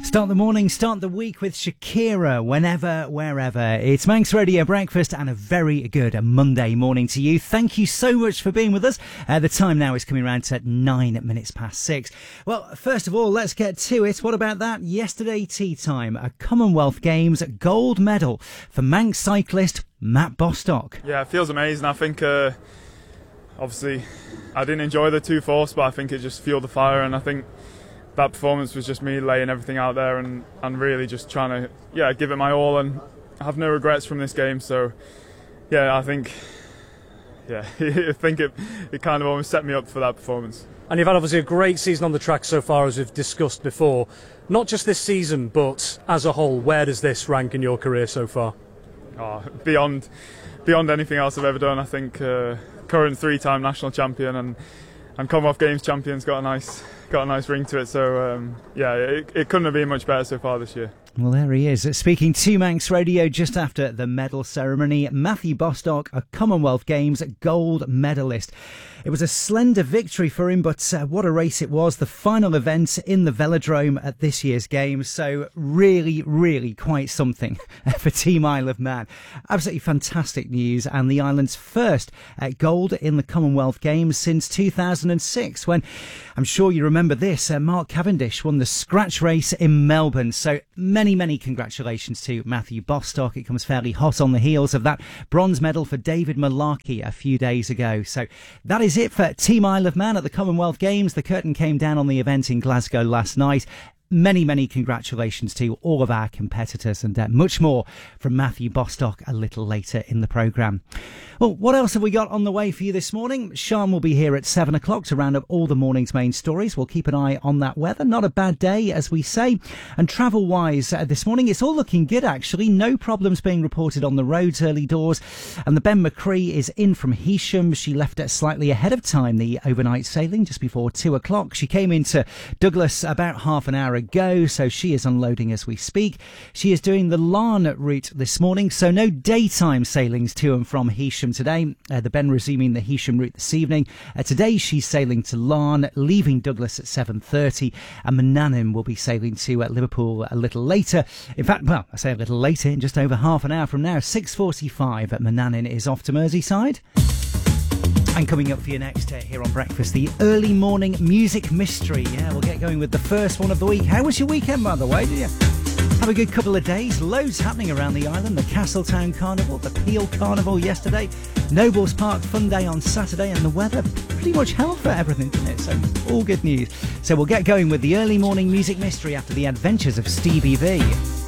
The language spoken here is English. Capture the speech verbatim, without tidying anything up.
Start the morning, start the week with Shakira, whenever, wherever. It's Manx Radio Breakfast and a very good Monday morning to you. Thank you so much for being with us. Uh, the time now is coming around to nine minutes past six. Well, first of all, let's get to it. What about that? Yesterday tea time, a Commonwealth Games gold medal for Manx cyclist Matt Bostock. Yeah, it feels amazing. I think, uh, obviously, I didn't enjoy the two fourths, but I think it just fueled the fire, and I think that performance was just me laying everything out there and, and really just trying to yeah give it my all and have no regrets from this game. So yeah, I think yeah I think it it kind of almost set me up for that performance. And you've had obviously a great season on the track so far, as we've discussed before. Not just this season, but as a whole, where does this rank in your career so far? Oh, beyond beyond anything else I've ever done. I think uh, current three-time national champion and and Commonwealth Games champion's got a nice got a nice ring to it. So um, yeah, it, it couldn't have been much better so far this year. Well, there he is, speaking to Manx Radio just after the medal ceremony. Matthew Bostock, a Commonwealth Games gold medalist. It was a slender victory for him, but uh, what a race it was. The final event in the Velodrome at this year's Games. So really, really quite something for Team Isle of Man. Absolutely fantastic news, and the island's first uh, gold in the Commonwealth Games since two thousand six, when, I'm sure you remember this, uh, Mark Cavendish won the scratch race in Melbourne. So many, many congratulations to Matthew Bostock. It comes fairly hot on the heels of that bronze medal for David Malarkey a few days ago. So that is it for Team Isle of Man at the Commonwealth Games. The curtain came down on the event in Glasgow last night. Many, many congratulations to all of our competitors, and uh, much more from Matthew Bostock a little later in the programme. Well, what else have we got on the way for you this morning? Sean will be here at seven o'clock to round up all the morning's main stories. We'll keep an eye on that weather. Not a bad day, as we say. And travel-wise, uh, this morning, it's all looking good, actually. No problems being reported on the roads early doors. And the Ben McCree is in from Heysham. She left it slightly ahead of time, the overnight sailing, just before two o'clock. She came into Douglas about half an hour ago, so she is unloading as we speak. She is doing the Larne route this morning, so no daytime sailings to and from Heysham today. Uh, the Ben resuming the Heysham route this evening. Uh, today she's sailing to Larne, leaving Douglas at seven thirty, and Manannan will be sailing to uh, Liverpool a little later. In fact, well, I say a little later, in just over half an hour from now. Six forty-five at Manannan is off to Merseyside. And coming up for you next uh, here on Breakfast, the early morning music mystery. Yeah, we'll get going with the first one of the week. How was your weekend, by the way? Did you have a good couple of days? Loads happening around the island. The Castletown Carnival, the Peel Carnival yesterday, Nobles Park Fun Day on Saturday, and the weather pretty much held for everything, didn't it? So all good news. So we'll get going with the early morning music mystery after the adventures of Stevie V.